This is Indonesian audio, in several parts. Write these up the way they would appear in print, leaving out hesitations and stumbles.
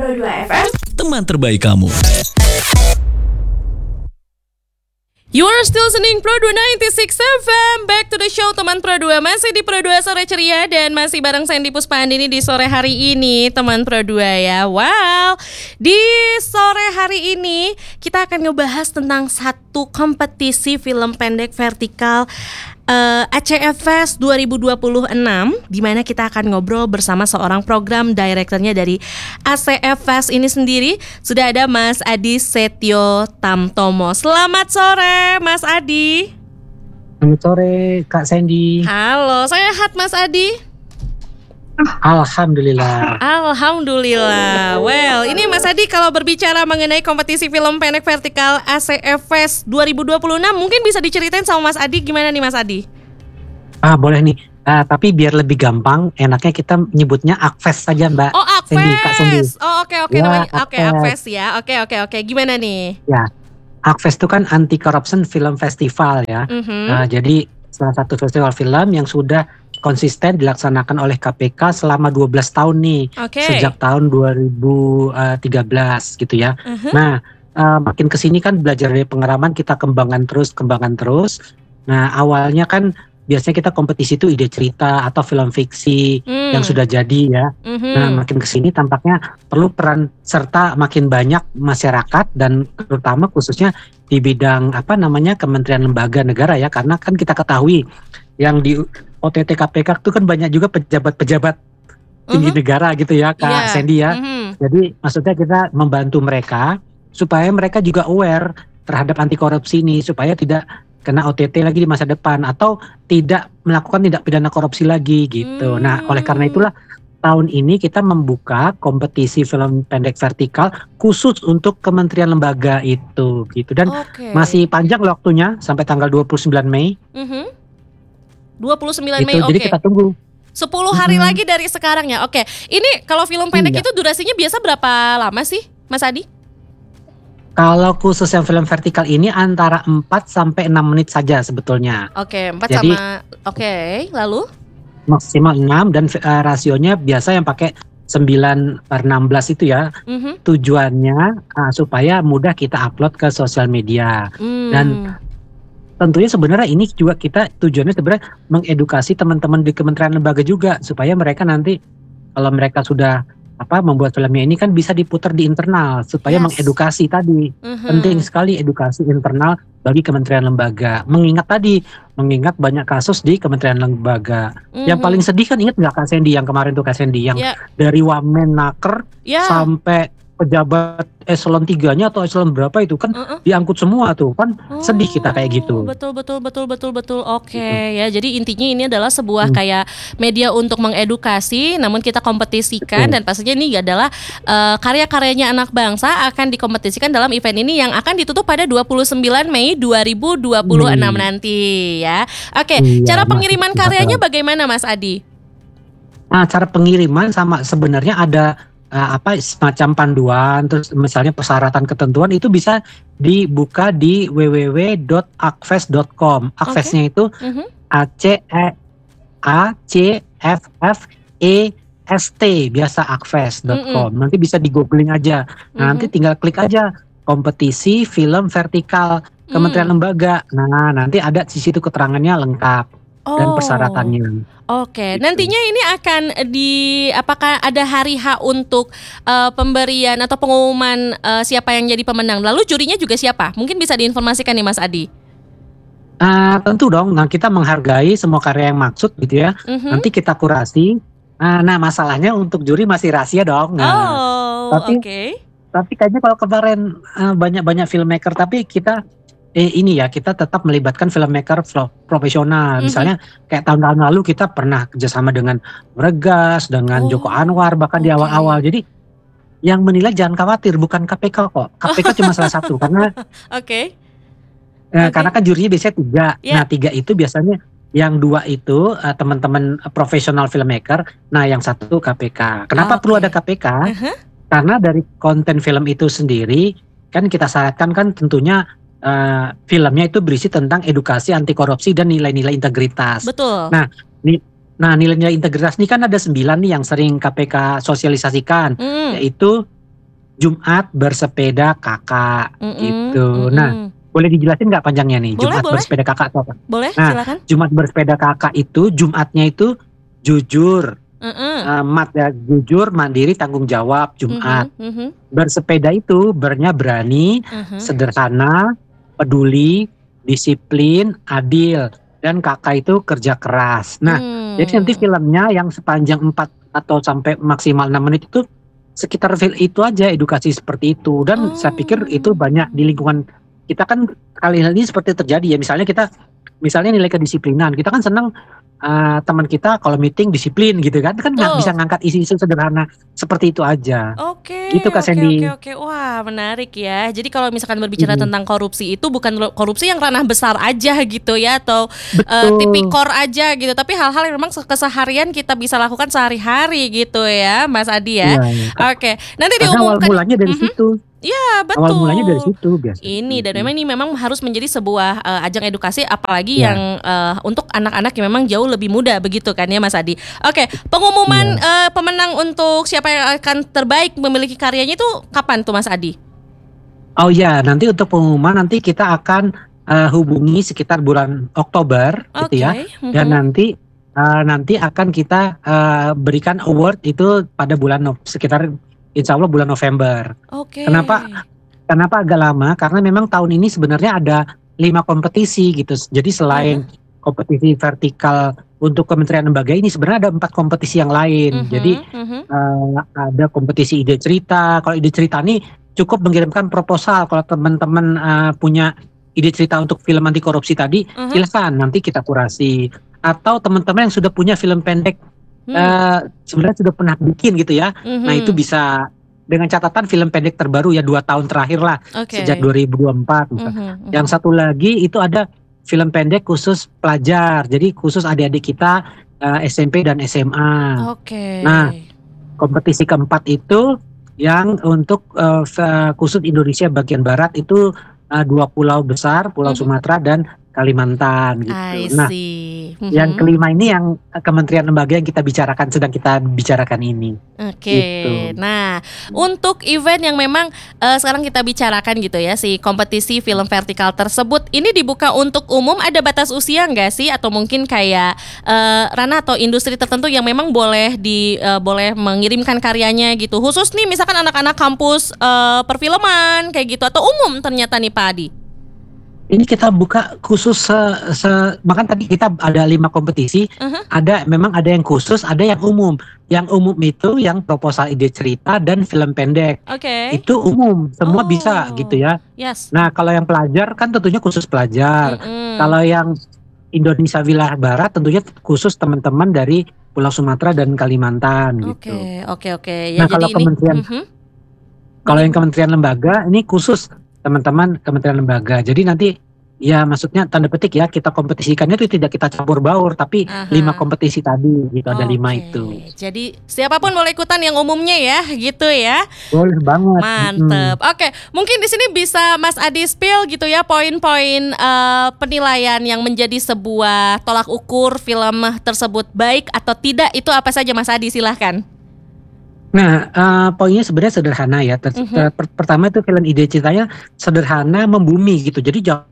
Pro 2 FM, teman terbaik kamu. You are still listening Pro 2 96 FM. Back to the show teman Pro 2. Masih di Pro 2 Sore Ceria dan masih bareng Sandy Puspahandini di sore hari ini teman Pro 2 ya. Wow, di sore hari ini kita akan ngebahas tentang satu kompetisi film pendek vertikal ACF Fest 2026, di mana kita akan ngobrol bersama seorang program direkturnya dari ACF Fest ini sendiri. Sudah ada Mas Adi Setio Tamtomo. Selamat sore Mas Adi. Selamat sore Kak Sandy. Halo, sehat Mas Adi? Alhamdulillah. Alhamdulillah. Well, ini Mas Adi kalau berbicara mengenai kompetisi film pendek vertikal ACF Fest 2026, mungkin bisa diceritain sama Mas Adi gimana nih Mas Adi? Boleh nih. Tapi biar lebih gampang, enaknya kita nyebutnya ACFest saja Mbak. Oh, Sandy, Kak Sandy. ACFest. Oh, oke Ya, namanya. Oke, ACFest. ACFest ya. Oke. Gimana nih? Ya, ACFest itu kan Anti Corruption Film Festival ya. Jadi salah satu festival film yang sudah konsisten dilaksanakan oleh KPK selama 12 tahun nih. Oke. Sejak tahun 2013 gitu ya. Nah, makin kesini kan belajar dari pengalaman, kita kembangkan terus. Nah, awalnya kan biasanya kita kompetisi itu ide cerita atau film fiksi yang sudah jadi ya. Nah, makin kesini tampaknya perlu peran serta makin banyak masyarakat dan terutama khususnya di bidang kementerian lembaga negara ya, karena kan kita ketahui yang di OTT KPK itu kan banyak juga pejabat-pejabat tinggi negara gitu ya Kak Sandy ya. Jadi maksudnya kita membantu mereka supaya mereka juga aware terhadap anti korupsi ini, supaya tidak kena OTT lagi di masa depan atau tidak melakukan tindak pidana korupsi lagi gitu. Nah, oleh karena itulah tahun ini kita membuka kompetisi film pendek vertikal khusus untuk kementerian lembaga itu gitu. Dan masih panjang waktunya sampai tanggal 29 Mei. 29 Gitu, Mei, jadi kita tunggu 10 hari lagi dari sekarang ya. Oke. Ini kalau film pendek Iya. itu durasinya biasa berapa lama sih, Mas Adi? Kalau khusus yang film vertikal ini antara 4 sampai 6 menit saja sebetulnya. Oke, 4 Jadi, sama lalu? Maksimal 6 dan rasionya biasa yang pakai 9/16 itu ya. Tujuannya supaya mudah kita upload ke sosial media. Dan tentunya sebenarnya ini juga kita tujuannya sebenarnya mengedukasi teman-teman di kementerian lembaga juga, supaya mereka nanti kalau mereka sudah membuat filmnya ini kan bisa diputar di internal supaya mengedukasi tadi. Penting sekali edukasi internal bagi kementerian lembaga. Mengingat banyak kasus di kementerian lembaga. Yang paling sedih kan, ingat nggak Kak Sandy yang kemarin tuh Kak Sandy yang dari Wamenaker sampai pejabat eselon 3-nya atau eselon berapa itu kan diangkut semua tuh kan. Sedih kita kayak gitu. Betul. Oke, ya. Jadi intinya ini adalah sebuah kayak media untuk mengedukasi, namun kita kompetisikan dan pastinya ini adalah karya-karyanya anak bangsa akan dikompetisikan dalam event ini yang akan ditutup pada 29 Mei 2026 nanti ya. Oke, cara pengiriman karyanya bagaimana Mas Adi? Nah, cara pengiriman sama sebenarnya ada semacam panduan, terus misalnya persyaratan ketentuan itu bisa dibuka di www.acfest.com. Acfestnya itu ACFFEST, biasa acfest.com. Nanti bisa di googling aja. Nah, nanti tinggal klik aja kompetisi film vertikal Kementerian Lembaga. Nah, nanti ada di situ keterangannya lengkap dan persyaratannya. Oke, nantinya ini akan apakah ada hari H untuk pemberian atau pengumuman siapa yang jadi pemenang? Lalu jurinya juga siapa? Mungkin bisa diinformasikan nih Mas Adi. Tentu dong. Nah, kita menghargai semua karya yang maksud gitu ya. Nanti kita kurasi. Nah, masalahnya untuk juri masih rahasia dong. Tapi kayaknya kalau kemarin banyak filmmaker, tapi kita kita tetap melibatkan filmmaker profesional. Misalnya kayak tahun-tahun lalu kita pernah kerjasama dengan Bregas, dengan Joko Anwar bahkan di awal-awal. Jadi yang menilai jangan khawatir, bukan KPK kok. KPK cuma salah satu karena karena kan jurinya biasanya 3. Nah 3 itu biasanya yang 2 itu teman-teman profesional filmmaker. Nah yang 1 KPK. Kenapa perlu ada KPK? Karena dari konten film itu sendiri kan kita syaratkan kan tentunya filmnya itu berisi tentang edukasi anti korupsi dan nilai-nilai integritas. Betul. Nah nilai-nilai integritas ini kan ada 9 nih yang sering KPK sosialisasikan, yaitu Jumat Bersepeda Kakak Mm-mm, gitu. Nah, mm-mm. boleh dijelasin nggak panjangnya nih? Boleh, Jumat boleh, Bersepeda Kakak atau apa? boleh, Nah, silakan. Jumat Bersepeda Kakak itu Jumatnya itu jujur, Mm-mm, mat ya, jujur, mandiri, tanggung jawab Jumat. mhm, mhm, Bersepeda itu bernya berani, mhm. sederhana, peduli, disiplin, adil, dan kakak itu kerja keras. Nah, jadi nanti Hmm. filmnya yang sepanjang 4 atau sampai maksimal 6 menit itu sekitar itu aja, edukasi seperti itu. Dan saya pikir itu Oh. banyak di lingkungan kita kan kali ini seperti terjadi ya. Misalnya nilai kedisiplinan, kita kan senang teman kita kalau meeting disiplin gitu kan nggak bisa Betul. ngangkat isu-isu sederhana seperti itu aja. Gitu Oke, Kak oke, oke, Sandy. oke. Wah, menarik ya. Jadi kalau misalkan berbicara Mhm. tentang korupsi itu bukan korupsi yang ranah besar aja gitu ya, atau Betul. tipikor aja gitu, tapi hal-hal yang memang keseharian kita bisa lakukan sehari-hari gitu ya, Mas Adi ya. Iya, Oke, nanti karena awal diumumkan. mulanya dari Mhm. situ. Ya, Awal mulanya dari betul. situ biasanya. Ini dan memang ini memang harus menjadi sebuah ajang edukasi apalagi Iya, yang untuk anak-anak yang memang jauh lebih muda begitu kan ya Mas Adi. Oke, pengumuman iya. pemenang untuk siapa yang akan terbaik memiliki karyanya itu kapan tuh Mas Adi? Oh iya, nanti untuk pengumuman nanti kita akan hubungi sekitar bulan Oktober gitu ya. Oke, Dan mhm. nanti akan kita berikan award itu pada sekitar insya Allah bulan November. Oke. Kenapa Kenapa agak lama? Karena memang tahun ini sebenarnya ada 5 kompetisi gitu. Jadi selain Mhm, kompetisi vertikal untuk kementerian lembaga ini sebenarnya ada 4 kompetisi yang lain. Jadi mhm, mhm, ada kompetisi ide cerita. Kalau ide cerita ini cukup mengirimkan proposal. Kalau teman-teman punya ide cerita untuk film anti korupsi tadi, mhm, silakan nanti kita kurasi. Atau teman-teman yang sudah punya film pendek hmm, sebenarnya sudah pernah bikin gitu ya. Nah itu mhm. bisa dengan catatan film pendek terbaru ya 2 tahun terakhir lah sejak Oke. 2024 misalnya. Mhm, Yang mhm. satu lagi itu ada film pendek khusus pelajar, jadi khusus adik-adik kita SMP dan SMA. Oke. Nah kompetisi keempat itu yang untuk khusus Indonesia bagian barat itu 2 pulau besar, Pulau Mhm. Sumatera dan Kalimantan gitu. I Nah see. yang Mhm. kelima ini yang kementerian lembaga yang sedang kita bicarakan ini, Oke, gitu. nah untuk event yang memang sekarang kita bicarakan gitu ya, si kompetisi film vertikal tersebut ini dibuka untuk umum, ada batas usia nggak sih? Atau mungkin kayak ranah atau industri tertentu yang memang boleh mengirimkan karyanya gitu. Khusus nih misalkan anak-anak kampus perfilman kayak gitu atau umum ternyata nih Pak Adi. Ini kita buka khusus bahkan tadi kita ada 5 kompetisi, Mhm, memang ada yang khusus, ada yang umum. Yang umum itu yang proposal ide cerita dan film pendek. oke. Itu umum, semua bisa gitu Oh, ya. yes. Nah, kalau yang pelajar kan tentunya khusus pelajar. Mm-mm. Kalau yang Indonesia wilayah barat tentunya khusus teman-teman dari Pulau Sumatera dan Kalimantan gitu. Oke, oke, oke. Ya Nah, jadi ini. Mhm. kalau yang Begitu. kementerian lembaga ini khusus teman-teman kementerian lembaga. Jadi nanti ya maksudnya tanda petik ya kita kompetisikannya itu tidak kita campur baur tapi 5 Aha. kompetisi tadi gitu ada 5 Oke, itu. jadi siapapun boleh ikutan yang umumnya ya, gitu ya. Boleh banget. Mantep. Oke, mungkin di sini bisa Mas Adi spill gitu ya poin-poin penilaian yang menjadi sebuah tolak ukur film tersebut baik atau tidak itu apa saja Mas Adi silahkan. Nah, poinnya sebenarnya sederhana ya. Mhm. Pertama itu film ide ceritanya sederhana membumi gitu. Jadi jangan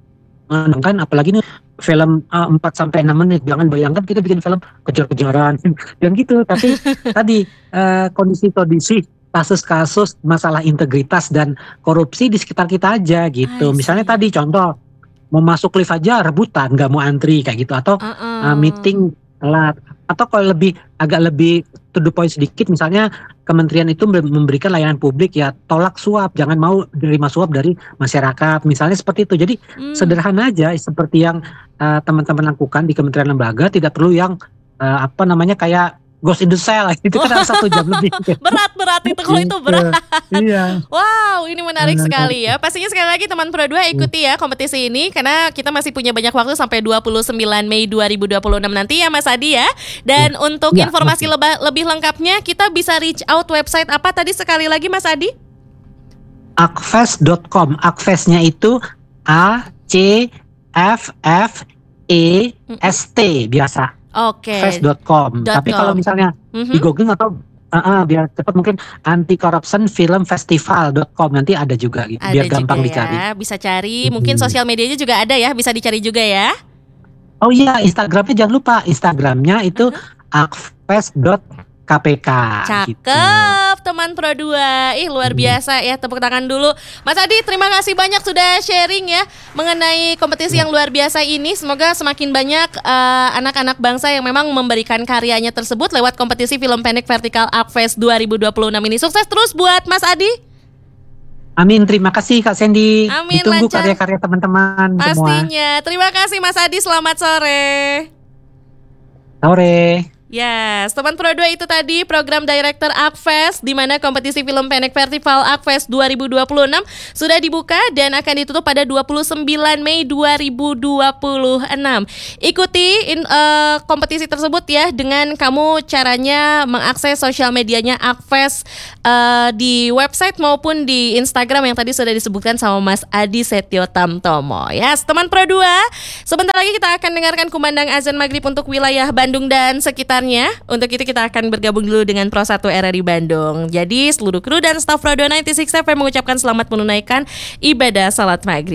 kan apalagi nih film 4 sampai 6 menit. Jangan bayangkan kita bikin film kejar-kejaran dan gitu. Tapi tadi kondisi-kondisi kasus-kasus masalah integritas dan korupsi di sekitar kita aja gitu. I Misalnya see. tadi contoh mau masuk lift aja rebutan, nggak mau antri kayak gitu atau Heeh. meeting telat atau kalau agak lebih to the point sedikit misalnya kementerian itu memberikan layanan publik ya tolak suap, jangan mau terima suap dari masyarakat misalnya seperti itu. Jadi Hmm. sederhana aja seperti yang teman-teman lakukan di kementerian lembaga, tidak perlu yang apa namanya kayak Ghost in the Shell itu kan harus 1 jam lebih Berat itu kalau itu gitu. berat. Iya. Wow, ini menarik sekali ya. Pastinya sekali lagi teman Pro 2 ikuti ya kompetisi ini karena kita masih punya banyak waktu sampai 29 Mei 2026 nanti ya Mas Adi ya. Dan untuk Iya, informasi betul. lebih lengkapnya kita bisa reach out website apa tadi sekali lagi Mas Adi? Akfes.com. Akfesnya itu ACFFEST biasa. Oke. Akfes.com. Dot Tapi kalau .com. misalnya di Mhm. Google atau Biar cepat mungkin anticorruptionfilmfestival.com nanti ada juga gitu, Ada biar gampang juga dicari. ya, bisa cari. Mungkin sosial medianya juga ada ya, bisa dicari juga ya. Oh iya, Instagramnya jangan lupa, Instagramnya itu akfest.kpk gitu. Cakep teman Pro 2. Ih luar biasa ya, tepuk tangan dulu. Mas Adi, terima kasih banyak sudah sharing ya mengenai kompetisi yang luar biasa ini. Semoga semakin banyak anak-anak bangsa yang memang memberikan karyanya tersebut lewat kompetisi film pendek vertikal Akfest 2026 ini. Sukses terus buat Mas Adi. Amin, terima kasih Kak Sandy. Amin, Ditunggu lancar. karya-karya teman-teman semua. Pastinya. Terima kasih Mas Adi, selamat sore. Sore. Yes, teman Pro 2 itu tadi program Director Akfest, di mana kompetisi film pendek festival Akfest 2026 sudah dibuka dan akan ditutup pada 29 Mei 2026. Ikuti kompetisi tersebut ya dengan kamu caranya mengakses sosial medianya Akfest di website maupun di Instagram yang tadi sudah disebutkan sama Mas Adi Setio Tamtomo. Yes, teman Pro 2, sebentar lagi kita akan dengarkan kumandang azan maghrib untuk wilayah Bandung dan sekitar. Untuk itu kita akan bergabung dulu dengan Pro 1 RRI Bandung. Jadi seluruh kru dan staf Pro 2 96 FM mengucapkan selamat menunaikan ibadah salat maghrib.